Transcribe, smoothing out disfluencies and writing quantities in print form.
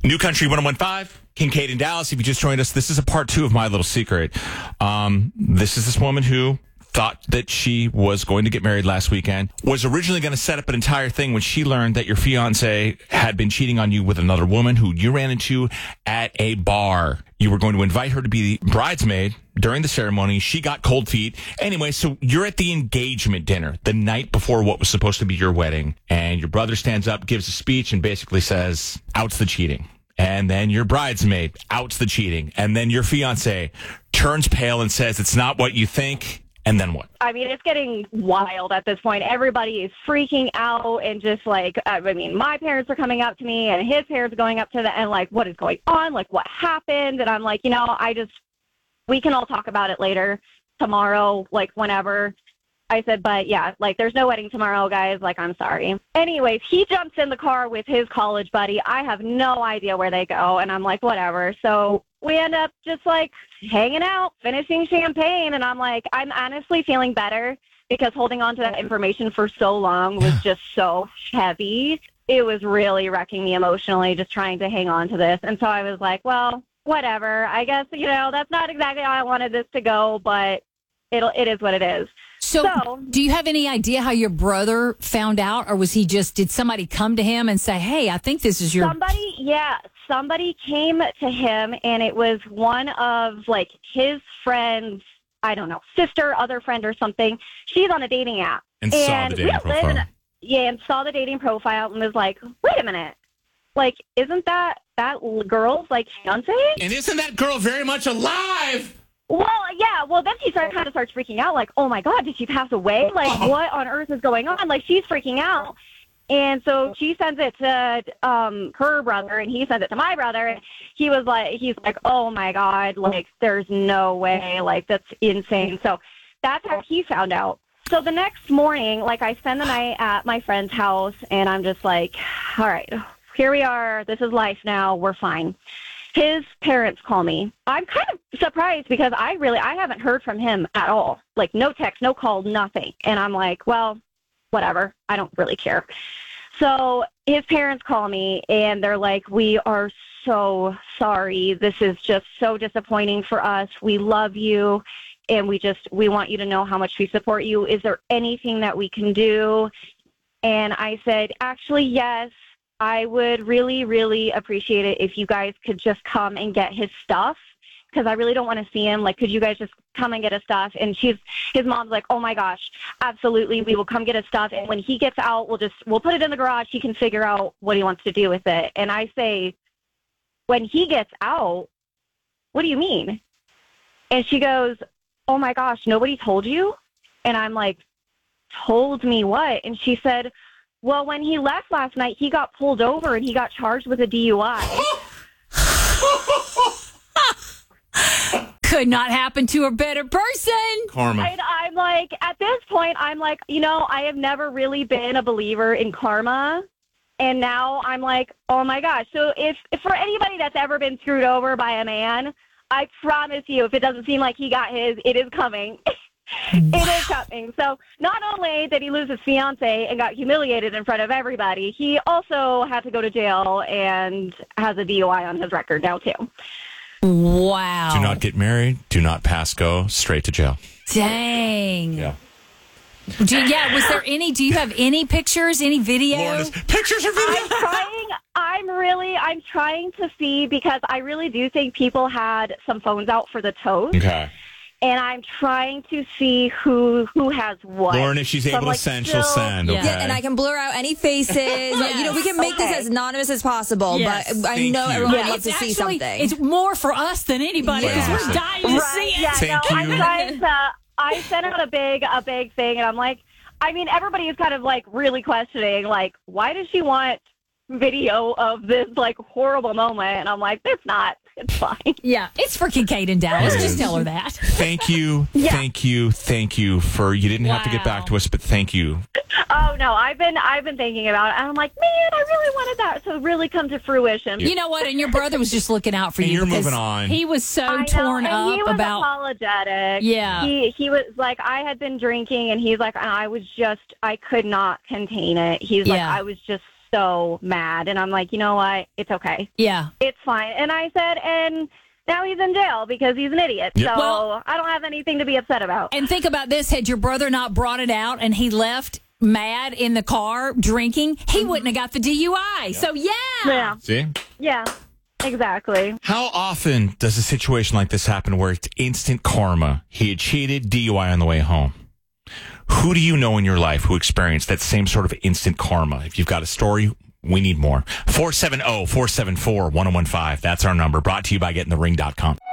New Country 101.5, Kincaid and Dallas. If you just joined us, this is a part 2 of My Little Secret. This is this woman who thought that she was going to get married last weekend, was originally going to set up an entire thing when she learned that your fiance had been cheating on you with another woman who you ran into at a bar. You were going to invite her to be the bridesmaid during the ceremony. She got cold feet. Anyway, so you're at the engagement dinner the night before what was supposed to be your wedding, and your brother stands up, gives a speech, and basically says, outs the cheating. And then your bridesmaid outs the cheating. And then your fiance turns pale and says, it's not what you think. And then what? I mean, it's getting wild at this point. Everybody is freaking out and just like, I mean, my parents are coming up to me and his parents are going up to them and like, what is going on? Like, what happened? And I'm like, we can all talk about it later, tomorrow, like whenever. I said, but yeah, like there's no wedding tomorrow, guys. Like, I'm sorry. Anyways, he jumps in the car with his college buddy. I have no idea where they go. And I'm like, whatever. So we end up just like hanging out, finishing champagne. And I'm like, I'm honestly feeling better because holding on to that information for so long was just so heavy. It was really wrecking me emotionally, just trying to hang on to this. And so I was like, well, whatever. I guess, that's not exactly how I wanted this to go, but it is what it is. So, do you have any idea how your brother found out, or did somebody come to him and say, hey, I think this is your... Somebody came to him, and it was one of, like, his friend's, I don't know, sister, other friend or something. She's on a dating app. And saw the dating profile. And saw the dating profile and was like, wait a minute. Like, isn't that girl's, like, fiance? And isn't that girl very much alive? Well, yeah. Well, then she kind of starts freaking out, like, oh, my God, did she pass away? Like, what on earth is going on? Like, she's freaking out. And so she sends it to her brother, and he sends it to my brother. And he's like, oh, my God, like, there's no way. Like, that's insane. So that's how he found out. So the next morning, like, I spend the night at my friend's house, and I'm just like, all right, here we are. This is life now. We're fine. His parents call me. I'm kind of surprised because I haven't heard from him at all. Like, no text, no call, nothing. And I'm like, well, whatever. I don't really care. So his parents call me, and they're like, we are so sorry. This is just so disappointing for us. We love you, and we want you to know how much we support you. Is there anything that we can do? And I said, actually, yes. I would really, really appreciate it if you guys could just come and get his stuff, because I really don't want to see him. Like, could you guys just come and get his stuff? And his mom's like, oh, my gosh, absolutely. We will come get his stuff. And when he gets out, we'll put it in the garage. He can figure out what he wants to do with it. And I say, when he gets out, what do you mean? And she goes, oh, my gosh, nobody told you? And I'm like, told me what? And she said, well, when he left last night, he got pulled over and he got charged with a DUI. Could not happen to a better person. Karma. And I'm like, at this point, I'm like, I have never really been a believer in karma. And now I'm like, oh, my gosh. So if for anybody that's ever been screwed over by a man, I promise you, if it doesn't seem like he got his, it is coming. It is coming. So not only did he lose his fiance and got humiliated in front of everybody, he also had to go to jail and has a DUI on his record now, too. Wow. Do not get married. Do not pass go. Straight to jail. Dang. Yeah. Do you have any pictures, any video? Pictures or video? I'm trying to see, because I really do think people had some phones out for the toast. Okay. And I'm trying to see who has what. Lauren, if she's able to send, she'll send. Okay. Yeah, and I can blur out any faces. We can make this as anonymous as possible. Yes. But I know everyone would love to see something. It's more for us than anybody, because we're dying to see it. Yeah, Thank you. I sent out a big thing, and I'm like, I mean, everybody is kind of like really questioning, like, why does she want video of this like horrible moment? And I'm like, it's fine. Yeah, it's for Kincaid and Dallas. Just tell her that. Thank you. Yeah. Thank you for, you didn't have to get back to us, but thank you. Oh, no, I've been thinking about it, and I'm like, man, I really wanted that to really come to fruition. You know what? And your brother was just looking out for you. And you're moving on. He was so torn up he was about... apologetic. Yeah. He was like, I had been drinking, and he's like, I could not contain it. He's like, I was just so mad. And I'm like, you know what? It's okay. Yeah. It's fine. And I said, and now he's in jail because he's an idiot. Yep. So Well- I don't have anything to be upset about. And think about this. Had your brother not brought it out and he left mad in the car drinking, he wouldn't have got the DUI. So, Yeah. See? Yeah. Exactly. How often does a situation like this happen where it's instant karma? He had cheated, DUI on the way home. Who do you know in your life who experienced that same sort of instant karma? If you've got a story, we need more. 470-474-1015. That's our number. Brought to you by GetInTheRing.com.